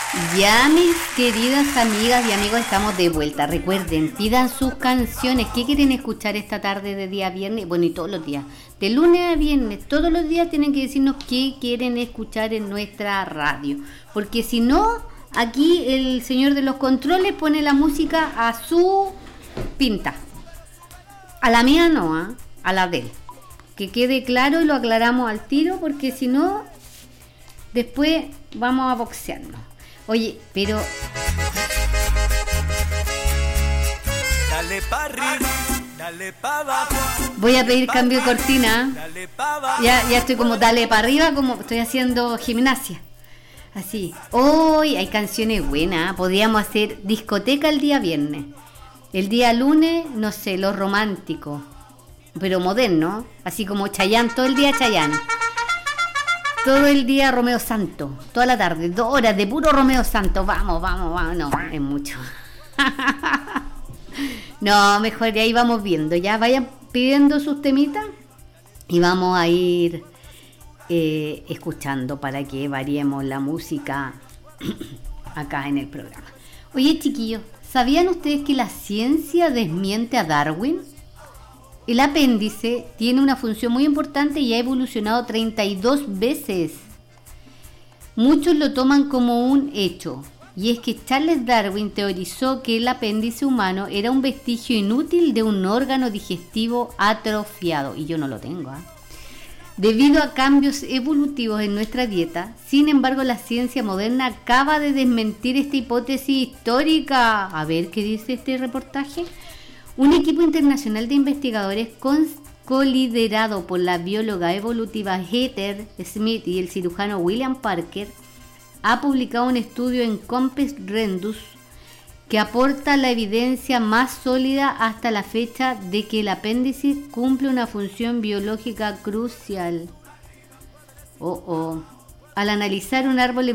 Ya, mis queridas amigas y amigos, estamos de vuelta. Recuerden, pidan sus canciones. ¿Qué quieren escuchar esta tarde de día viernes? Bueno, y todos los días. De lunes a viernes, todos los días tienen que decirnos qué quieren escuchar en nuestra radio. Porque si no, aquí el señor de los controles pone la música a su pinta. A la mía no, ¿eh? A la de él. Que quede claro y lo aclaramos al tiro, porque si no, después vamos a boxearnos. Oye, pero... Dale pa' arriba, dale pa' abajo. Voy a pedir cambio de cortina. Dale pa' abajo. Ya estoy como dale para arriba, como estoy haciendo gimnasia. Así. Hoy hay canciones buenas. Podríamos hacer discoteca el día viernes. El día lunes, no sé, Los Románticos. Pero moderno. Así como Chayanne, todo el día Chayanne. Todo el día Romeo Santo, toda la tarde, 2 horas de puro Romeo Santo. Vamos, no, es mucho. No, mejor de ahí vamos viendo. Ya vayan pidiendo sus temitas y vamos a ir escuchando para que variemos la música acá en el programa. Oye, chiquillos, ¿sabían ustedes que la ciencia desmiente a Darwin? El apéndice tiene una función muy importante y ha evolucionado 32 veces. Muchos lo toman como un hecho, y es que Charles Darwin teorizó que el apéndice humano era un vestigio inútil de un órgano digestivo atrofiado, y yo no lo tengo, debido a cambios evolutivos en nuestra dieta. Sin embargo, la ciencia moderna acaba de desmentir esta hipótesis histórica. A ver qué dice este reportaje. Un equipo internacional de investigadores coliderado por la bióloga evolutiva Heather Smith y el cirujano William Parker ha publicado un estudio en Compes Rendus que aporta la evidencia más sólida hasta la fecha de que el apéndice cumple una función biológica crucial. Al analizar un árbol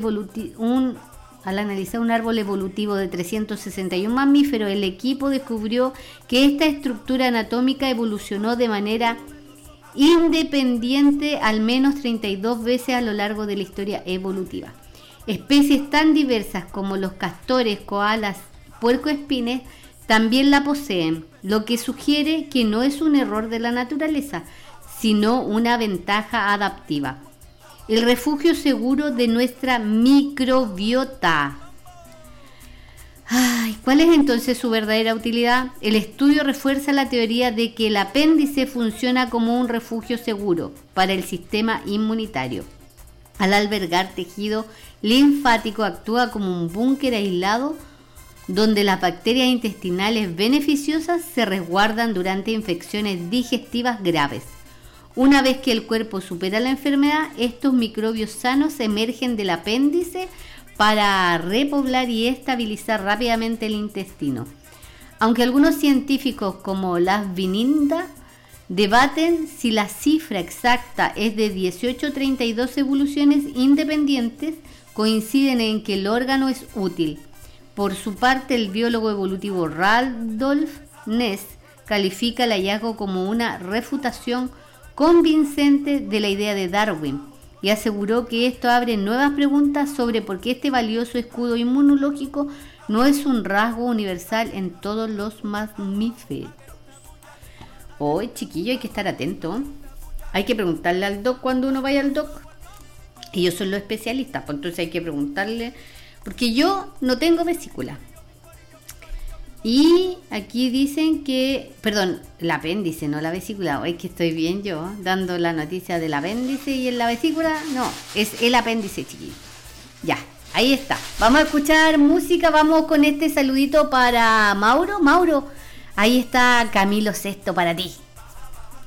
evolutivo de 361 mamíferos, el equipo descubrió que esta estructura anatómica evolucionó de manera independiente al menos 32 veces a lo largo de la historia evolutiva. Especies tan diversas como los castores, koalas, puercoespines también la poseen, lo que sugiere que no es un error de la naturaleza, sino una ventaja adaptiva. El refugio seguro de nuestra microbiota. ¿Cuál es entonces su verdadera utilidad? El estudio refuerza la teoría de que el apéndice funciona como un refugio seguro para el sistema inmunitario. Al albergar tejido linfático, actúa como un búnker aislado donde las bacterias intestinales beneficiosas se resguardan durante infecciones digestivas graves. Una vez que el cuerpo supera la enfermedad, estos microbios sanos emergen del apéndice para repoblar y estabilizar rápidamente el intestino. Aunque algunos científicos como Las Vininda debaten si la cifra exacta es de 18 o 32 evoluciones independientes, coinciden en que el órgano es útil. Por su parte, el biólogo evolutivo Randolph Ness califica el hallazgo como una refutación convincente de la idea de Darwin y aseguró que esto abre nuevas preguntas sobre por qué este valioso escudo inmunológico no es un rasgo universal en todos los mamíferos. Hoy, chiquillo, hay que estar atento. Hay que preguntarle al doc cuando uno vaya al doc. Ellos son los especialistas, pues entonces hay que preguntarle, porque yo no tengo vesícula. Y aquí dicen que, perdón, el apéndice, no la vesícula. Hoy que estoy bien yo, dando la noticia del apéndice y en la vesícula, no, es el apéndice, chiquillo. Ya, ahí está. Vamos a escuchar música, vamos con este saludito para Mauro. Mauro, ahí está Camilo VI para ti.